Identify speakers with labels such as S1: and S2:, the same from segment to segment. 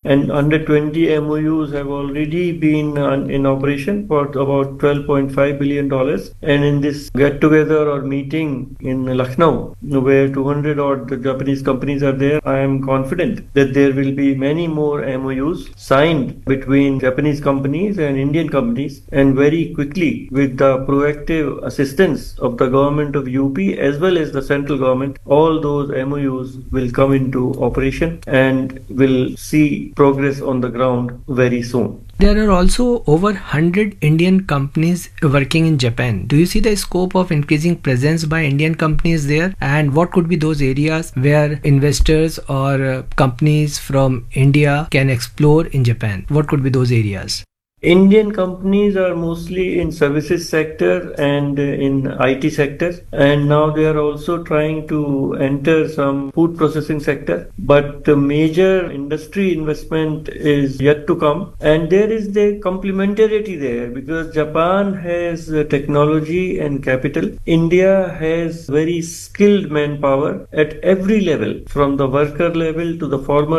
S1: and under 20 MOUs have already been in operation for about $12.5 billion. And in this get together or meeting in Lucknow, where 200 odd Japanese companies are there, I am confident that there will be many more MOUs signed between Japanese companies and Indian companies, and very quickly, with the proactive assistance of the government of UP as well as the central government, all those MOUs will come into operation and will see progress on the ground very soon.
S2: There are also over 100 Indian companies working in Japan. Do you see the scope of increasing presence by Indian companies there? And what could be those areas where investors or companies from India can explore in Japan? What could be those areas?
S1: Indian companies are mostly in services sector and in IT sector, and now they are also trying to enter some food processing sector, but the major industry investment is yet to come, and there is the complementarity there because Japan has technology and capital. India has very skilled manpower at every level, from the worker level to the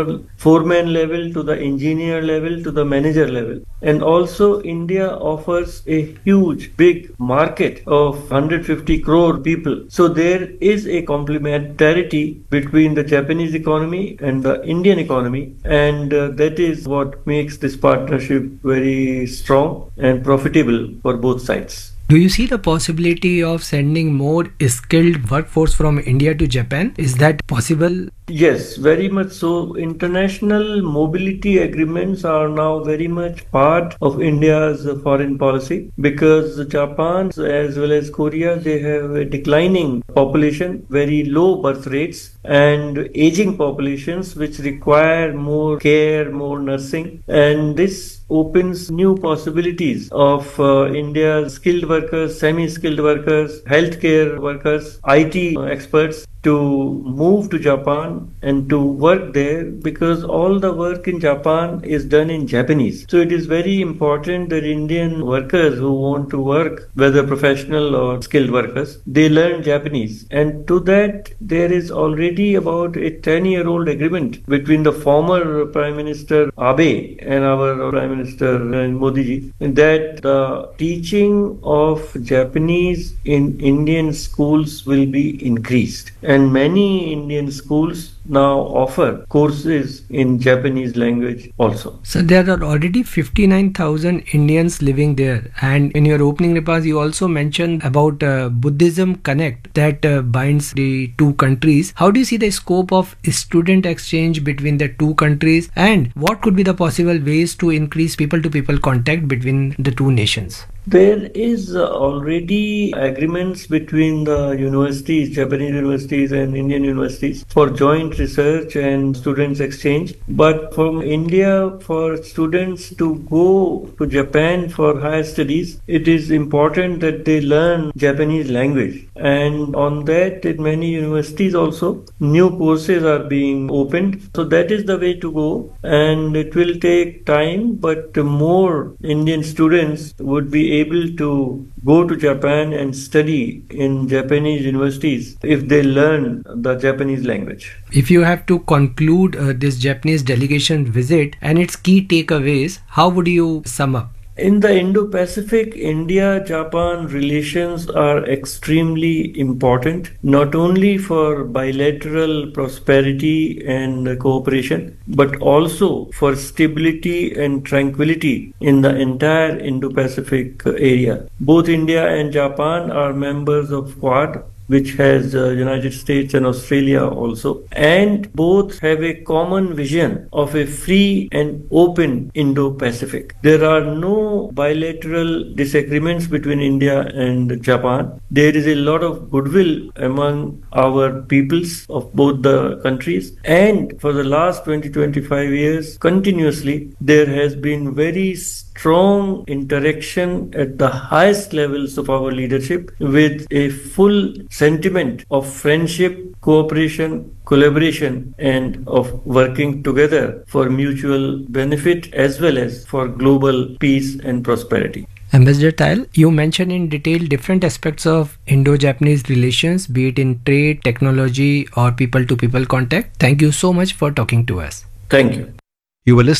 S1: foreman level to the engineer level to the manager level. And also India offers a huge big market of 150 crore people. So there is a complementarity between the Japanese economy and the Indian economy, and that is what makes this partnership very strong and profitable for both sides.
S2: Do you see the possibility of sending more skilled workforce from India to Japan? Is that possible?
S1: Yes, very much so. International mobility agreements are now very much part of India's foreign policy because Japan as well as Korea, they have a declining population, very low birth rates and aging populations which require more care, more nursing, and this opens new possibilities of India's skilled workers, semi-skilled workers, healthcare workers, IT experts to move to Japan and to work there because all the work in Japan is done in Japanese. So it is very important that Indian workers who want to work, whether professional or skilled workers, they learn Japanese. And to that, there is already about a 10-year-old agreement between the former Prime Minister Abe and our Prime Minister Modi ji that the teaching of Japanese in Indian schools will be increased. And many Indian schools now offer courses in Japanese language also.
S2: So there are already 59,000 Indians living there, and in your opening remarks you also mentioned about Buddhism Connect that binds the two countries. How do you see the scope of student exchange between the two countries, and what could be the possible ways to increase people-to-people contact between the two nations?
S1: There is already agreements between the universities, Japanese universities and Indian universities for joint research and students exchange. But from India, for students to go to Japan for higher studies, it is important that they learn Japanese language. And on that, in many universities also, new courses are being opened. So that is the way to go. And it will take time, but more Indian students would be able to go to Japan and study in Japanese universities if they learn the Japanese language.
S2: If you have to conclude this Japanese delegation visit and its key takeaways, how would you sum up?
S1: In the Indo-Pacific, India-Japan relations are extremely important, not only for bilateral prosperity and cooperation, but also for stability and tranquility in the entire Indo-Pacific area. Both India and Japan are members of Quad, which has United States and Australia also, and both have a common vision of a free and open Indo-Pacific. There are no bilateral disagreements between India and Japan. There is a lot of goodwill among our peoples of both the countries, and for the last 20-25 years, continuously, there has been very strong interaction at the highest levels of our leadership with a full sentiment of friendship, cooperation, collaboration, and of working together for mutual benefit as well as for global peace and prosperity.
S2: Ambassador Tayal, you mentioned in detail different aspects of Indo-Japanese relations, be it in trade, technology, or people-to-people contact. Thank you so much for talking to us.
S1: Thank you.
S3: You were listening